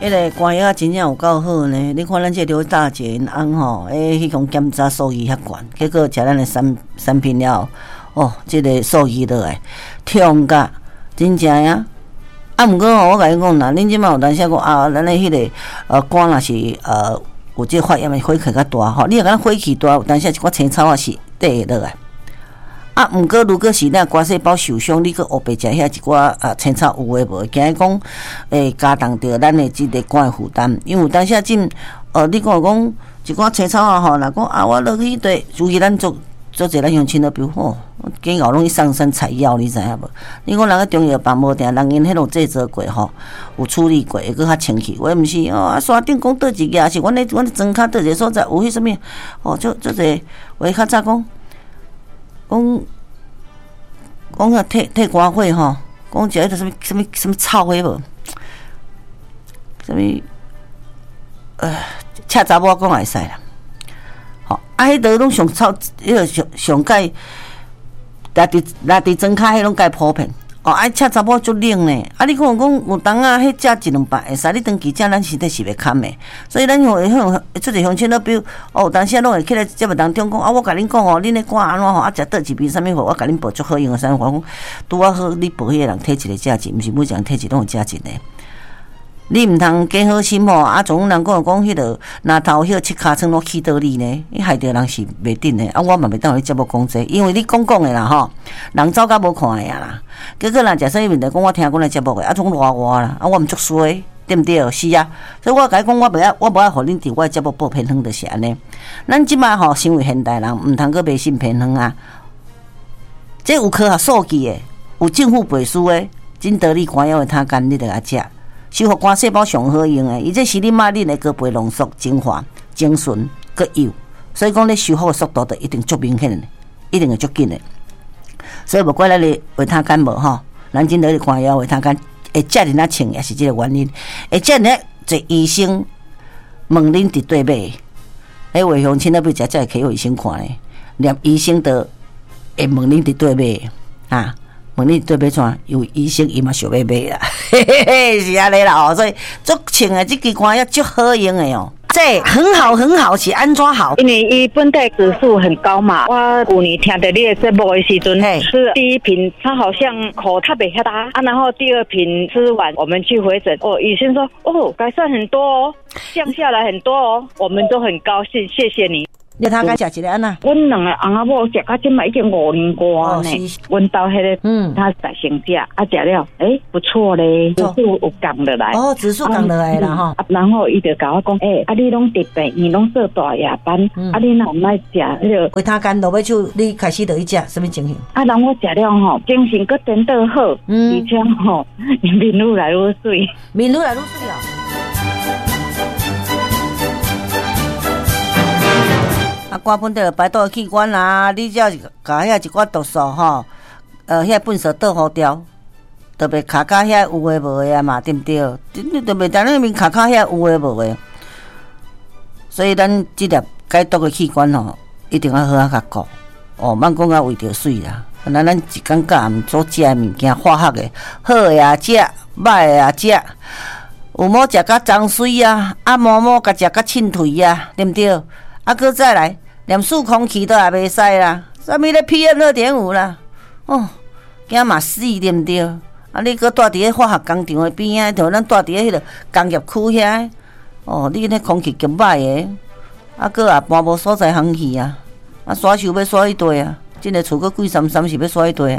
迄个肝药真正有够好呢！你看咱这刘大姐因翁吼，迄种检查数据遐悬，结果食咱的产品了，哦，这个数据落来，痛甲真正呀！啊，毋过吼，我甲你讲啦，恁即摆有当时讲啊，咱的迄个肝若是有这发炎的火气较大吼，你若敢火气大，有当时一寡青草啊是跌落来。啊，毋过如果是咱肝细胞受伤，你搁黑白食遐一寡青草有诶无？惊讲加重着咱诶即个肝诶负担，因为有当时你讲一寡青草啊吼，若讲啊我落去对，尤其咱做侪咱乡亲都比如吼，见后拢去上山采药，你知影无？你讲人个中药房无定，人因迄种制作过吼，有处理过，会搁较清气。我毋是啊，山顶讲倒一个，是阮咧庄骹倒一个所在有迄什物哦，做者话较早讲。讲个退肝火吼，讲食迄个什么草火无？什么恰查某讲会使啦。吼，啊，迄个拢上草，迄个上盖，拉伫庄骹迄拢介普遍。哦，啊，恰查某足冷呢。啊，你讲有当啊，迄食一两百会使，你长期食咱身体是袂堪的。所以咱会出一乡亲都比如哦，当时拢会起来节目当中讲啊，我甲恁讲哦，恁咧肝安怎吼，啊，食倒一味啥物货，我甲恁报足好用的啥物讲拄啊好，你报迄个人体质的价值，毋是每一个人体质拢有价值的。你毋通假好心吼，啊，总人讲迄个拿头迄七骹床拢起倒你呢，你害着人是袂顶的。啊，我嘛袂当你节目讲这，因为你讲的啦吼，人走甲无看的啊啦。结果人食生意问题，讲我听阮的节目的，啊，总赖我啦，啊，我毋足衰，对毋对？是啊，所以我甲你讲，我无爱互恁伫我的节目报偏方，就是安尼。咱即摆吼，身为现代人，毋通阁迷信偏方啊。这有科学数据的，有政府背书的，真得力肝药的汤干，你着来食。修复肝细胞上好用诶，伊这是你马恁的高倍浓缩精华、精纯、搁油，所以讲你修复的速度就一定足明显的，一定会足紧的。所以无怪咱的维他肝无吼，咱真得力肝药维他肝会遮尔啊称，也是这个原因。会遮尔侪医生问恁伫对买，迄位乡亲那边才会去医生看咧，连医生都会问恁伫对买啊。问你对买怎？有医生伊嘛想要买啦，嘿嘿嘿，是安尼啦哦，所以足称的这支肝药足好用的哦，这很好是安怎好？ 因为伊本体指数很高嘛，我有年听到你的节目的时阵，是第一瓶他好像口特别大啊，然后第二瓶吃完我们去回诊，哦，医生说哦改善很多哦，降下来很多哦，我们都很高兴，谢谢你。 你他该食一个安那？ 阮两个翁仔某食到即摆已经5年多呢。阮兜迄个，他大成食，啊食了，不错咧，指数有降落来。 哦，指数降落来啦吼。 然后伊就甲我讲，啊你拢特别，伊拢做大夜班，啊你若毋爱食迄个维他干落尾就你开始就去食，什么情形？ 啊，然后我食了吼，精神搁真得好，而且吼面愈来愈水， 面愈来愈水哦。啊，肝本地排毒器官啦，你只要是甲遐一寡毒素吼，遐粪扫倒好掉，特别骹骹遐有诶无诶啊嘛，对毋对？你特别当然面骹骹遐有诶无诶，所以咱即粒解毒诶器官吼，一定要好啊甲顾哦，莫讲啊为着水啦。咱一感觉毋所食诶物件，化学诶，好诶也食，歹诶也食，有某食甲脏水啊，啊某甲食甲凊腿啊，对毋对？啊，搁再来。连数空气都也袂使啦，啥物咧 PM2.5 啦，哦，惊嘛死对毋对？啊，你搁住伫咧化学工厂的边啊，像咱住伫咧迄个工业区遐，哦，你迄空气极歹诶，啊，搁也搬无所在通去啊，啊，刷手要刷一堆啊，真个厝搁贵三是要刷一堆啊，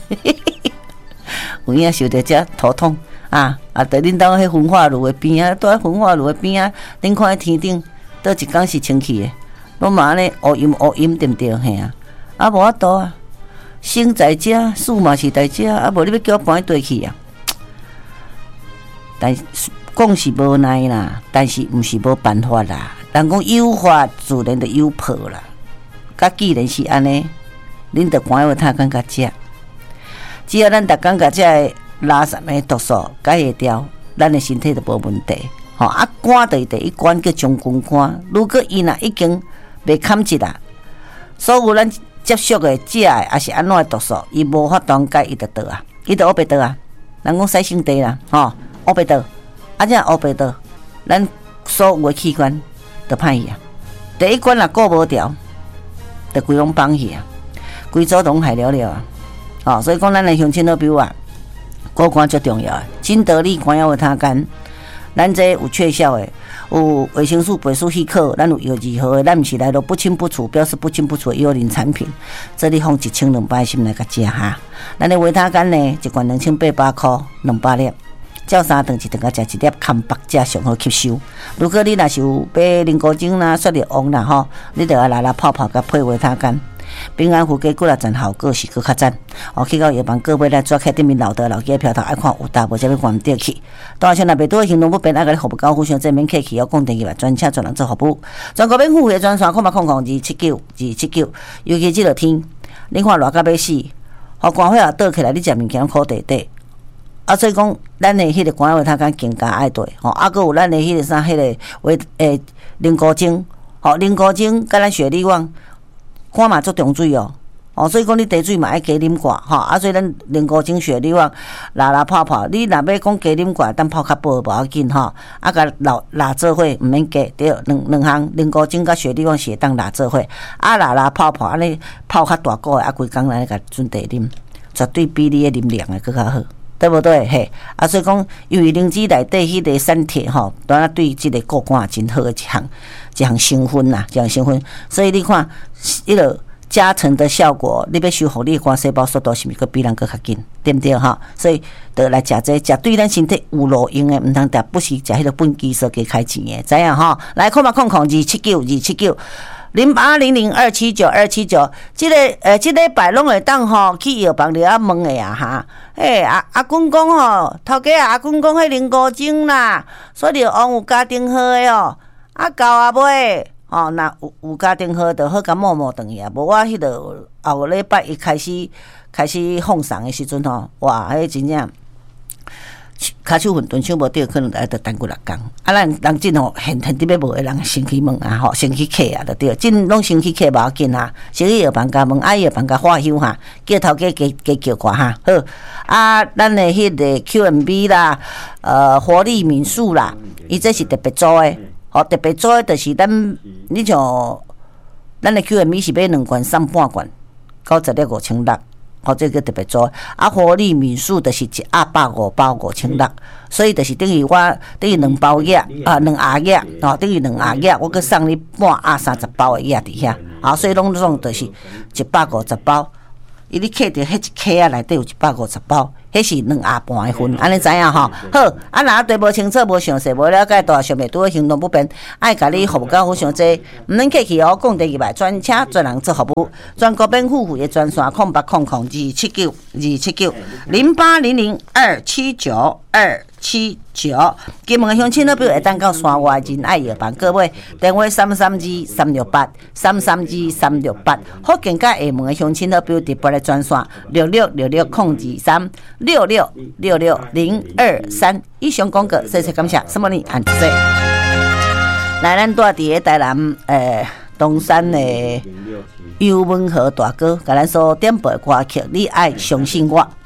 有影受着遮头痛啊，伫恁兜迄焚化炉的边啊，住喺焚化炉的边啊，恁看天顶倒一工是清气的。拢嘛安尼乌阴对毋对？嘿啊，啊无法度啊，生在遮，死嘛是在遮，啊无你要叫我搬去去啊？但讲是无奈啦，但是毋是无办法啦。人讲有法自然就有破啦。甲既然是安尼，恁着赶快他感觉食，只要咱逐工甲遮个垃圾的毒素解会掉，咱的身体就无问题。吼啊，肝就是第一关叫将军肝，如果伊若已经袂堪一啦，所有咱接触的食的也是安怎的毒素，伊无法当解，伊就倒啊，伊就黑白倒啊。人讲洗身体啦，吼，黑白倒，啊，这黑白倒， 咱所有的器官都歹去啊。第一关若顾无调，就规拢放去啊，规组拢害了了啊。哦，所以讲咱的乡亲好朋友啊，顾肝最重要的，金得利肝要为他干。咱这有确效的，有维生素、倍数稀克，咱有药剂好的，咱毋是来到不清不楚，表示不清不楚的幽灵产品。这里放1200心来甲食哈。咱的维他干呢，一罐2800块，200粒。照3顿一顿甲食1粒，康白食上好吸收。如果你若是有买菱膏精啦、雪绿王啦吼，你着要拉泡泡甲配维他干。平安符加几啊层效果是搁较赞。哦，去到药房各位来抓起对面老的老鸡票头，爱看有大无才要关掉去。大像若袂拄行动不便，爱甲你服务高互相正面客气，要讲电话专车专人做服务。全国免付费专线0800279，尤其这个天，你看热到要死，互肝火也倒起来，你食物件苦地地。啊，所以讲，咱的迄个肝维他干更加爱对，吼，啊，搁有咱的迄个啥，迄个菱膏精，吼，菱膏精甲咱雪利旺，肝嘛足重水哦，哦，所以讲你茶水嘛爱加啉寡，吼，啊，所以咱菱膏精、雪利旺拉泡泡，你若要讲加啉寡，等泡较薄无要紧吼，啊，甲拉做伙毋免加，对，两项菱膏精甲雪利旺是当拉做伙，啊，拉泡泡，安尼泡较大个的，啊，规工来甲准茶啉，绝对比你的啉凉的搁较好。对不对？嘿，啊，所以讲，由于灵芝内底迄个产铁吼，当然对即个顾肝真好的一项成分啦，一项成分。所以你看，迄个加成的效果，你要修复你的肝细胞速度是毋是比人搁较紧？对不对哈？所以得来食这食对咱身体有路用的，毋通食不是食迄个本基所加开钱的，知影哈？来，0800279， 0800279279，即礼拜拢会当吼去药房了问的啊哈。阿公讲吼，头家阿公讲迄菱膏精啦，雪绿王有家庭号的哦，啊到啊尾哦，若有家庭号就好甲摸转去啊，无我迄个后礼拜一开始放送的时阵吼，哇，迄真正。骹手混沌手无对，可能就耽过6工。啊，咱人真吼现伫要无诶人先去问啊，吼，先去客啊，就对。真拢先去客无要紧啊，先去药房甲问，药房甲化休哈，叫头家加叫挂哈。好，啊，咱诶迄个 QMB 啦，活力敏素啦，伊这是特别做诶，吼，特别做诶，就是你像咱诶 QMB 是买2罐送半罐，90粒5600。哦，这个特别做啊！活力敏素就是1盒5包5600，所以就是等于2包药2盒药哦，等于2盒药，我佮送你半盒30包的药伫遐，啊，所以拢就是150包。伊你摕着迄一克啊，内底有150包，迄是2盒半的份，安尼知影吼？好，啊，若对无清楚、无详细、无了解，大想袂拄行动不便，爱甲你服务到好上济，毋免客气哦，讲第2摆专车专人做服务，全国免付费的专线0800279279279，金门的乡亲呢，比如会当到山外仁爱药房各位，电话332-368，福建甲厦门的乡亲呢，比如直拨的专线6666-023，以上广告，谢谢感谢，什么呢？安谢。来，咱住伫个台南东山的尤文和大哥，甲咱所点播歌曲，你爱相信我。